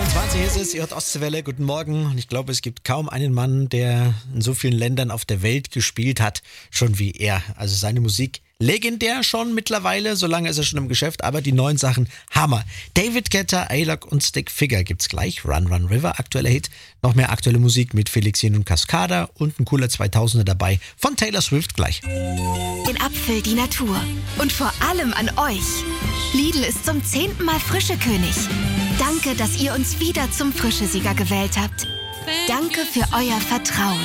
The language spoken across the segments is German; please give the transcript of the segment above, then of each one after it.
8:20 ist es, ihr hört Ostseewelle, guten Morgen. Und ich glaube, es gibt kaum einen Mann, der in so vielen Ländern auf der Welt gespielt hat, schon wie er. Also seine Musik legendär schon mittlerweile, so lange ist er schon im Geschäft, aber die neuen Sachen Hammer. David Guetta, A-Lock und Stick Figure gibt's gleich. Run Run River, aktueller Hit. Noch mehr aktuelle Musik mit Felix Jen und Cascada und ein cooler 2000er dabei von Taylor Swift gleich. Den Apfel, die Natur und vor allem an euch. Lidl ist zum 10. Mal Frischekönig. Danke, dass ihr uns wieder zum Frischesieger gewählt habt. Danke für euer Vertrauen.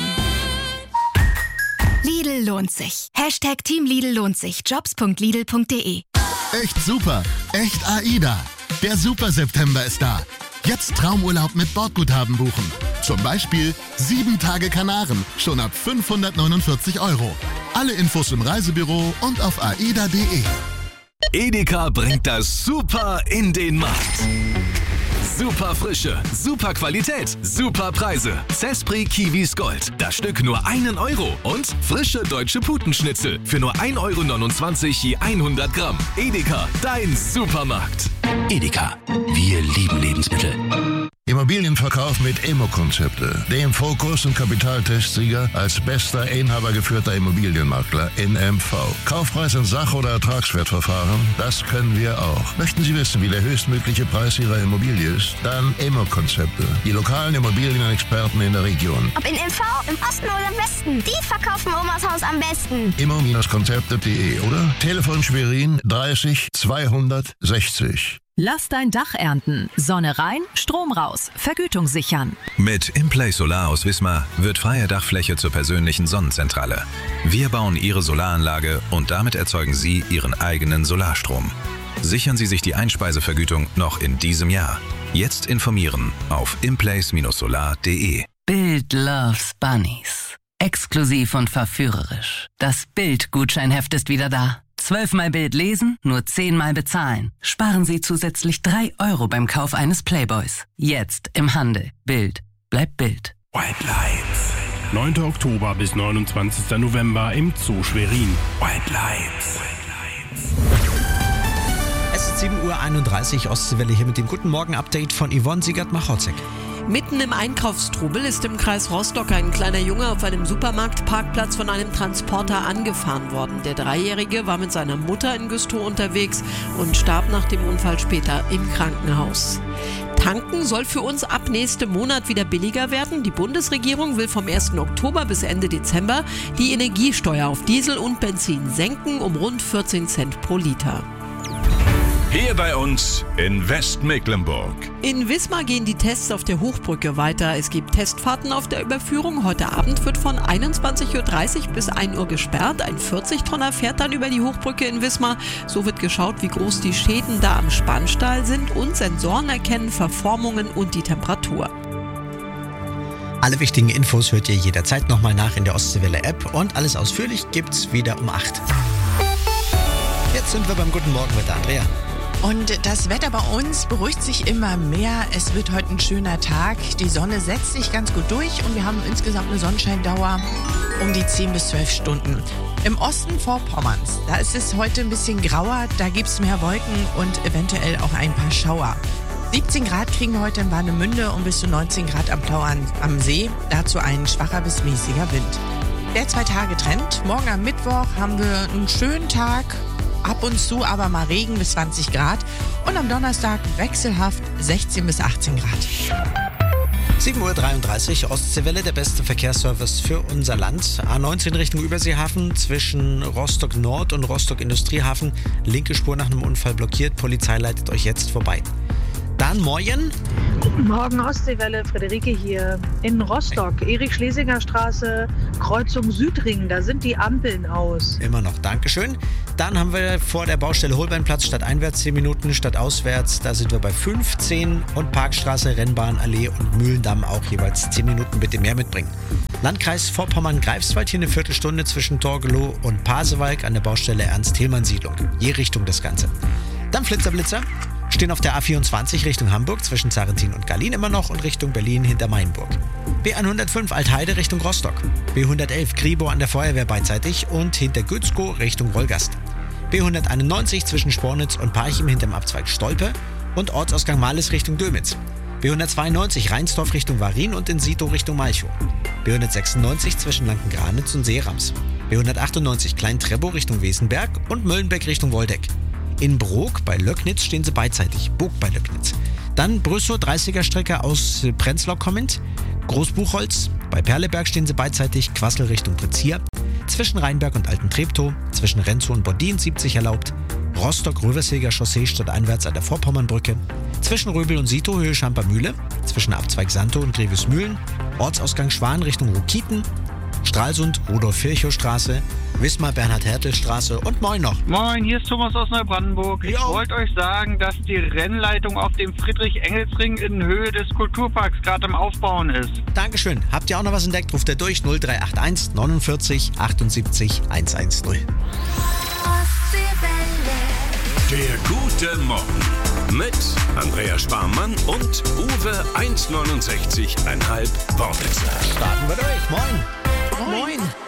Lidl lohnt sich. Hashtag Team Lidl lohnt sich. Jobs.lidl.de. Echt super. Echt AIDA. Der Super September ist da. Jetzt Traumurlaub mit Bordguthaben buchen. Zum Beispiel 7 Tage Kanaren. Schon ab 549 €. Alle Infos im Reisebüro und auf aida.de. Edeka bringt das Super in den Markt. Super Frische, super Qualität, super Preise. Zespri Kiwis Gold. Das Stück nur 1 € und frische deutsche Putenschnitzel für nur 1,29 € je 100 Gramm. Edeka, dein Supermarkt. Edeka, wir lieben Lebensmittel. Immobilienverkauf mit Immo-Konzepte, dem Fokus- und Kapitaltestsieger als bester inhabergeführter Immobilienmakler in MV. Kaufpreis in Sach- oder Ertragswertverfahren, das können wir auch. Möchten Sie wissen, wie der höchstmögliche Preis Ihrer Immobilie ist? Dann Immo-Konzepte, die lokalen Immobilienexperten in der Region. Ob in MV, im Osten oder im Westen, die verkaufen Omas Haus am besten. Immo-Konzepte.de oder Telefon Schwerin 30 260. Lass dein Dach ernten. Sonne rein, Strom raus. Vergütung sichern. Mit Implay Solar aus Wismar wird freie Dachfläche zur persönlichen Sonnenzentrale. Wir bauen Ihre Solaranlage und damit erzeugen Sie Ihren eigenen Solarstrom. Sichern Sie sich die Einspeisevergütung noch in diesem Jahr. Jetzt informieren auf implace-solar.de. Bild loves Bunnies. Exklusiv und verführerisch. Das Bild-Gutscheinheft ist wieder da. 12-mal Bild lesen, nur 10-mal bezahlen. Sparen Sie zusätzlich 3 € beim Kauf eines Playboys. Jetzt im Handel. Bild. Bleibt Bild. White Lights. 9. Oktober bis 29. November im Zoo Schwerin. White Lights. Es ist 7:31 Uhr, Ostseewelle hier mit dem Guten Morgen-Update von Yvonne Siegert-Machorczek. Mitten im Einkaufstrubel ist im Kreis Rostock ein kleiner Junge auf einem Supermarktparkplatz von einem Transporter angefahren worden. Der Dreijährige war mit seiner Mutter in Güstrow unterwegs und starb nach dem Unfall später im Krankenhaus. Tanken soll für uns ab nächstem Monat wieder billiger werden. Die Bundesregierung will vom 1. Oktober bis Ende Dezember die Energiesteuer auf Diesel und Benzin senken um rund 14 Cent pro Liter. Hier bei uns in Westmecklenburg. In Wismar gehen die Tests auf der Hochbrücke weiter. Es gibt Testfahrten auf der Überführung. Heute Abend wird von 21:30 Uhr bis 1 Uhr gesperrt. Ein 40-Tonner fährt dann über die Hochbrücke in Wismar. So wird geschaut, wie groß die Schäden da am Spannstahl sind und Sensoren erkennen Verformungen und die Temperatur. Alle wichtigen Infos hört ihr jederzeit nochmal nach in der Ostseewelle-App und alles ausführlich gibt's wieder um 8. Jetzt sind wir beim Guten Morgen mit der Andrea. Und das Wetter bei uns beruhigt sich immer mehr. Es wird heute ein schöner Tag. Die Sonne setzt sich ganz gut durch und wir haben insgesamt eine Sonnenscheindauer um die 10 bis 12 Stunden. Im Osten Vorpommerns, da ist es heute ein bisschen grauer, da gibt es mehr Wolken und eventuell auch ein paar Schauer. 17 Grad kriegen wir heute in Warnemünde und bis zu 19 Grad am Plauern am See. Dazu ein schwacher bis mäßiger Wind. Der 2-Tage-Trend. Morgen am Mittwoch haben wir einen schönen Tag. Ab und zu aber mal Regen bis 20 Grad und am Donnerstag wechselhaft 16 bis 18 Grad. 7:33 Uhr, Ostseewelle, der beste Verkehrsservice für unser Land. A19 Richtung Überseehafen zwischen Rostock Nord und Rostock Industriehafen. Linke Spur nach einem Unfall blockiert. Polizei leitet euch jetzt vorbei. Dann morgen. Guten Morgen, Ostseewelle, Friederike hier. In Rostock, Erich-Schlesinger-Straße, Kreuzung Südring, da sind die Ampeln aus. Immer noch, Dankeschön. Dann haben wir vor der Baustelle Holbeinplatz statt einwärts 10 Minuten, statt auswärts, da sind wir bei 15 und Parkstraße, Rennbahnallee und Mühlendamm auch jeweils 10 Minuten, bitte mehr mitbringen. Landkreis Vorpommern-Greifswald, hier eine Viertelstunde zwischen Torgelow und Pasewalk an der Baustelle Ernst-Thälmann-Siedlung. Je Richtung das Ganze. Dann Flitzer. Stehen auf der A24 Richtung Hamburg zwischen Sarrentin und Gallien immer noch und Richtung Berlin hinter Mainburg. B105 Altheide Richtung Rostock. B111 Kribo an der Feuerwehr beidseitig und hinter Gützkow Richtung Wolgast. B191 zwischen Spornitz und Parchim hinterm Abzweig Stolpe und Ortsausgang Mahles Richtung Dömitz. B192 Reinsdorf Richtung Warin und in Sito Richtung Malchow. B196 zwischen Lanken-Granitz und Seerams. B198 Klein-Treppow Richtung Wesenberg und Möllenbeck Richtung Woldeck. In Brok bei Löcknitz stehen sie beidseitig, Bog bei Löcknitz. Dann Brüssow 30er-Strecke aus Prenzlau kommend. Großbuchholz, bei Perleberg stehen sie beidseitig, Quassel Richtung Prizier. Zwischen Rheinberg und Alten-Treptow, zwischen Renzow und Bodin 70 erlaubt. Rostock-Röverseger Chaussee stadteinwärts an der Vorpommernbrücke. Zwischen Röbel und Sito Höhe Schampermühle. Zwischen Abzweig Santo und Grevesmühlen. Ortsausgang Schwan Richtung Rukiten. Stralsund, Rudolf-Virchow-Straße, Wismar-Bernhard-Hertel-Straße und moin noch. Moin, hier ist Thomas aus Neubrandenburg. Ich wollte euch sagen, dass die Rennleitung auf dem Friedrich-Engels-Ring in Höhe des Kulturparks gerade im Aufbauen ist. Dankeschön. Habt ihr auch noch was entdeckt? Ruft ihr durch 0381 49 78 110. Der gute Morgen mit Andrea Sparmann und Uwe 1,69,5 Wortwitzer. Starten wir durch. Moin. Moin.